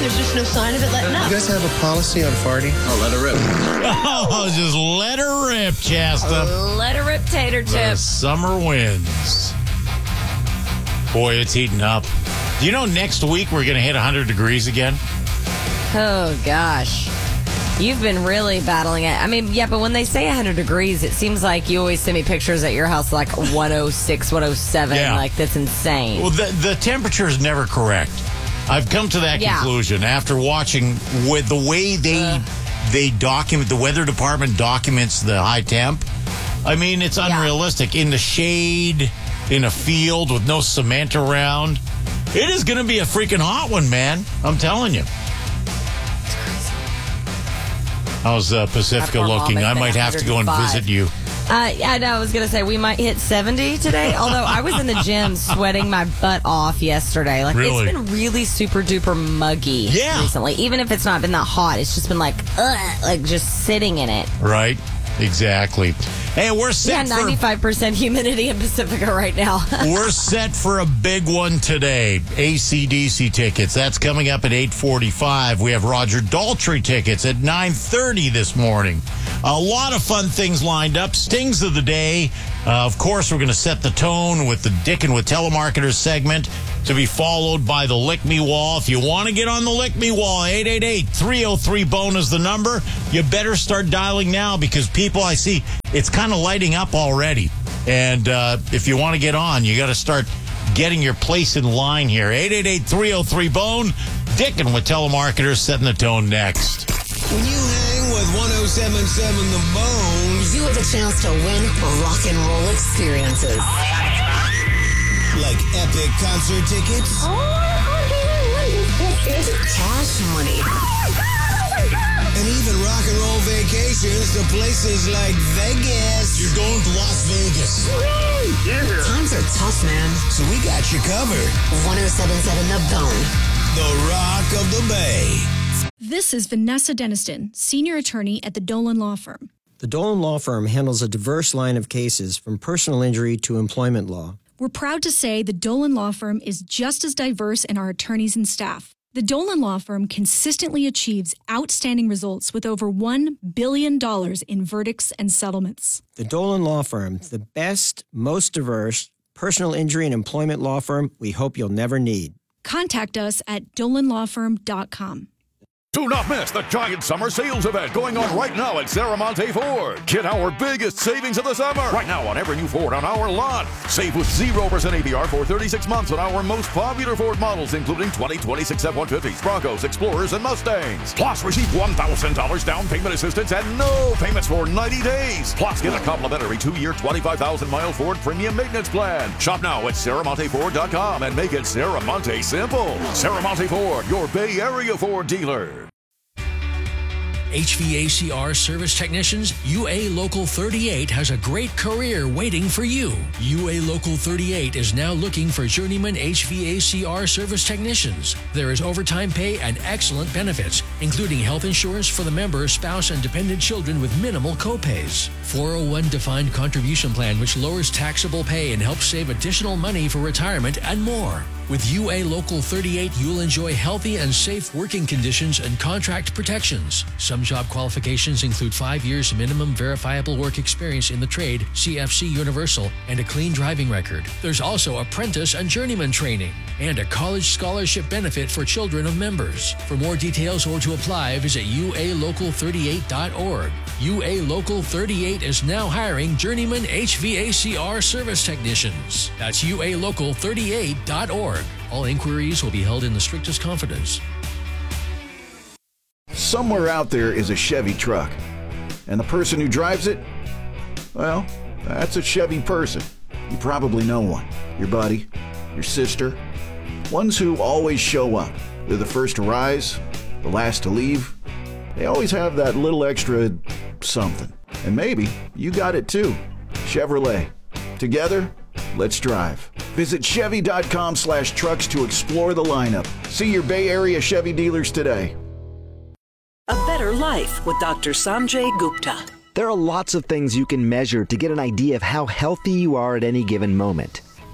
There's just no sign of it letting up. You guys have a policy on farting? Oh, let her rip. Oh, just let her rip, Shasta. Let her rip, tater The chip. summer winds. Boy, it's heating up. Do you know next week we're going to hit 100 degrees again? Oh, gosh. You've been really battling it. I mean, yeah, but when they say 100 degrees, it seems like you always send me pictures at your house like 106, 107. Yeah. Like, that's insane. Well, the temperature is never correct. I've come to that conclusion after watching with the way they document, the weather department documents the high temp. I mean, it's unrealistic. In the shade, in a field with no cement around. It is going to be a freaking hot one, man. I'm telling you. How's Pacifica looking? I might have to go and visit you. Yeah, no, I was going to say we might hit 70 today, although I was in the gym sweating my butt off yesterday. Like, Really? It's been really super duper muggy recently. Even if it's not been that hot, it's just been like just sitting in it. Right? Exactly. Hey, we're set 95% humidity in Pacifica right now. We're set for a big one today. AC/DC tickets. That's coming up at 8:45. We have Roger Daltrey tickets at 9:30 this morning. A lot of fun things lined up. Stings of the day. Of course, we're going to set the tone with the Dickin' with Telemarketers segment, to be followed by the Lick Me Wall. If you want to get on the Lick Me Wall, 888-303-BONE is the number. You better start dialing now because people I see, it's kind of lighting up already. And if you want to get on, you got to start getting your place in line here. 888-303-BONE. Dickin' with Telemarketers setting the tone next. When you hang with 1077 The Bone, You have a chance to win rock and roll experiences. like epic concert tickets, Cash money. and even rock and roll vacations to places like Vegas. You're going to Las Vegas. Times are tough, man. So we got you covered. 1077 The Bone. The Rock of the Bay. This is Vanessa Deniston, senior attorney at the Dolan Law Firm. The Dolan Law Firm handles a diverse line of cases from personal injury to employment law. We're proud to say the Dolan Law Firm is just as diverse in our attorneys and staff. The Dolan Law Firm consistently achieves outstanding results with over $1 billion in verdicts and settlements. The Dolan Law Firm, the best, most diverse personal injury and employment law firm we hope you'll never need. Contact us at dolanlawfirm.com. Do not miss the giant summer sales event going on right now at Saramonte Ford. Get our biggest savings of the summer right now on every new Ford on our lot. Save with 0% APR for 36 months on our most popular Ford models, including 2026 F-150s, Broncos, Explorers, and Mustangs. Plus, receive $1,000 down payment assistance and no payments for 90 days. Plus, get a complimentary 2-year, 25,000-mile Ford premium maintenance plan. Shop now at SaramonteFord.com and make it Saramonte simple. Saramonte Ford, your Bay Area Ford dealer. HVACR service technicians, UA Local 38 has a great career waiting for you. UA Local 38 is now looking for journeyman HVACR service technicians. There is overtime pay and excellent benefits, including health insurance for the member, spouse, and dependent children with minimal copays. 401 defined contribution plan, which lowers taxable pay and helps save additional money for retirement and more. With UA Local 38, you'll enjoy healthy and safe working conditions and contract protections. Some job qualifications include 5 years minimum verifiable work experience in the trade, CFC Universal, and a clean driving record. There's also apprentice and journeyman training, and a college scholarship benefit for children of members. For more details or to apply, visit ualocal38.org. UA Local 38 is now hiring journeyman HVACR service technicians. That's ualocal38.org. All inquiries will be held in the strictest confidence. Somewhere out there is a Chevy truck, and the person who drives it, well, that's a Chevy person. You probably know one. Your buddy, your sister, ones who always show up. They're the first to rise, the last to leave. They always have that little extra something. And maybe you got it too. Chevrolet. Together, let's drive. Visit Chevy.com/trucks to explore the lineup. See your Bay Area Chevy dealers today. A Better Life with Dr. Sanjay Gupta. There are lots of things you can measure to get an idea of how healthy you are at any given moment.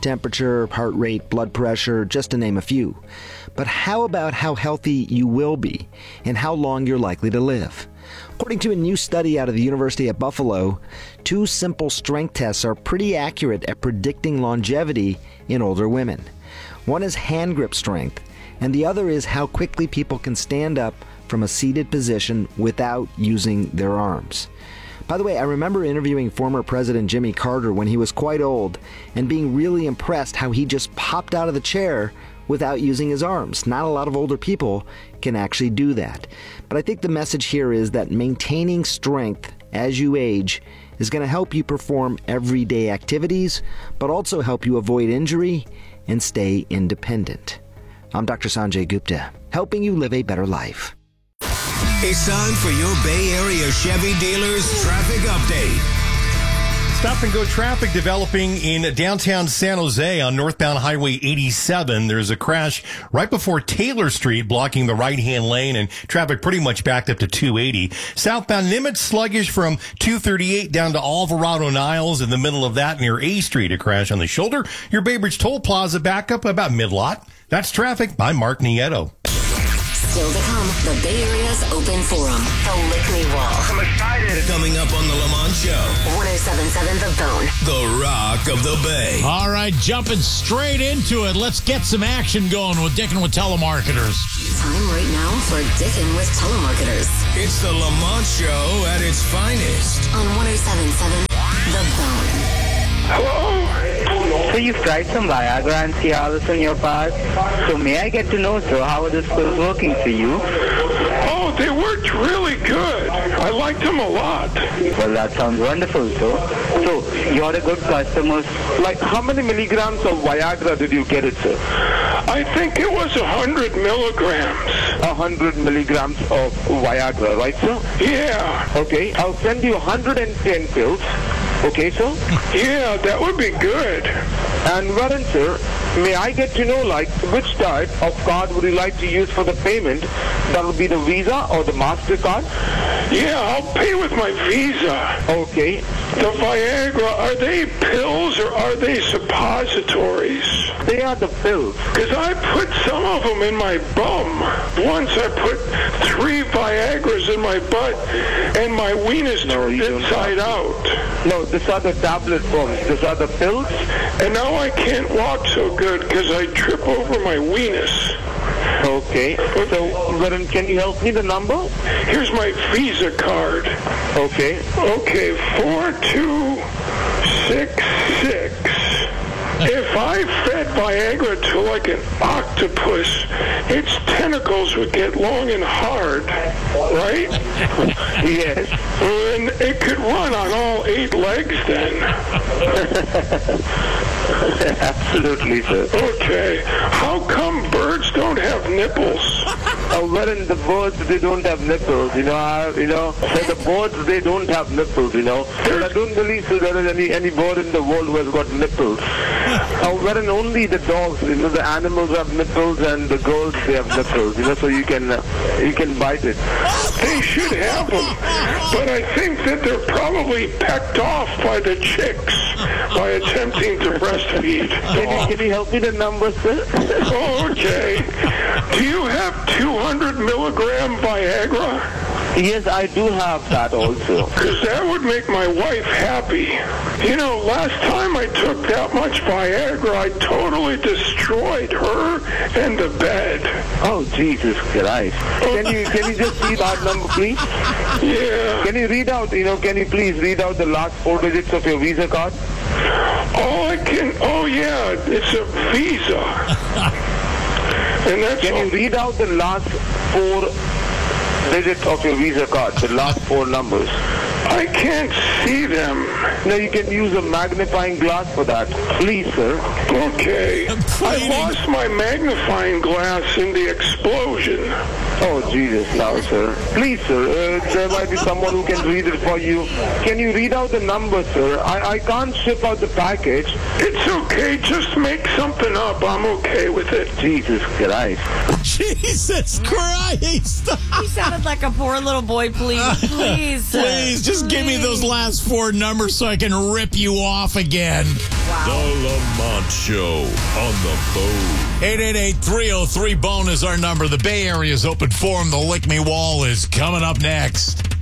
temperature, heart rate, blood pressure, just to name a few. But how about how healthy you will be and how long you're likely to live? According to a new study out of the University at Buffalo, 2 simple strength tests are pretty accurate at predicting longevity in older women. One is hand grip strength, and the other is how quickly people can stand up from a seated position without using their arms. By the way, I remember interviewing former President Jimmy Carter when he was quite old and being really impressed how he just popped out of the chair without using his arms. Not a lot of older people can actually do that. But I think the message here is that maintaining strength as you age is going to help you perform everyday activities, but also help you avoid injury and stay independent. I'm Dr. Sanjay Gupta, helping you live a better life. It's time for your Bay Area Chevy dealers traffic update. Stop and go traffic developing in downtown San Jose on northbound Highway 87. There's a crash right before Taylor Street blocking the right-hand lane and traffic pretty much backed up to 280. Southbound Nimitz sluggish from 238 down to Alvarado Niles. In the middle of that near A Street, a crash on the shoulder. Your Bay Bridge Toll Plaza back up about mid-lot. That's traffic by Mark Nieto. Still to come, the Bay Area's open forum, the Lick Me Wall. I'm excited. Coming up on the Lamont Show. 107.7 The Bone. The Rock of the Bay. All right, jumping straight into it. Let's get some action going with Dickin' with Telemarketers. Time right now for Dickin' with Telemarketers. It's the Lamont Show at its finest. On 107.7 The Bone. Hello? So you've tried some Viagra and Cialis in your past. So may I get to know, sir, how are those pills working for you? Oh, they worked really good. I liked them a lot. Well, that sounds wonderful, sir. So you're a good customer. Like, how many milligrams of Viagra did you get it, sir? I think it was 100 milligrams. 100 milligrams of Viagra, right, sir? Yeah. Okay, I'll send you 110 pills. Okay, sir? Yeah, that would be good. And Warren, sir, may I get to know, like, which type of card would you like to use for the payment? That would be the Visa or the MasterCard? Yeah, I'll pay with my Visa. Okay. The Viagra, are they pills or are they suppositories? They are the pills. Because I put some of them in my bum. Once I put 3 Viagras in my butt and my weenus turned inside out. No, these are the tablet forms. These are the pills. And now I can't walk so good because I trip over my weenus. Okay. So, Warren, can you help me the number? Here's my Visa card. Okay. Okay, 4266. If I fed Viagra to like an octopus, its tentacles would get long and hard, right? Yes. And it could run on all 8 legs then. Absolutely, sir. Okay. How come birds don't have nipples? Well, in the birds, they don't have nipples, so the birds, they don't have nipples, But I don't believe there is any bird in the world who has got nipples. Wherein only the dogs, the animals have nipples and the girls, they have nipples, so you can bite it. They should have them, but I think that they're probably pecked off by the chicks by attempting to breastfeed. Can you help me the number, sir? Oh, okay. Do you have 200 milligram Viagra? Yes, I do have that also. Because that would make my wife happy. Last time I took that much Viagra, I totally destroyed her and the bed. Oh, Jesus Christ. Can you just read that number, please? Yeah. Can you read out, can you please read out the last 4 digits of your Visa card? Oh, yeah, it's a Visa. And that's Can you read out the last 4 digits of your Visa card, the last 4 numbers? I can't see them. No, you can use a magnifying glass for that. Please, sir. Okay. I lost my magnifying glass in the explosion. Oh, Jesus, now, sir. Please, sir, there might be someone who can read it for you. Can you read out the number, sir? I can't ship out the package. It's okay. Just make something up. I'm okay with it. Jesus Christ. Jesus Christ. He sounded like a poor little boy. Please, sir. Please, Just give me those last 4 numbers so I can rip you off again. The Lamont Show on the Bone. 888-303-BONE is our number. The Bay Area's open forum. The Lick Me Wall is coming up next.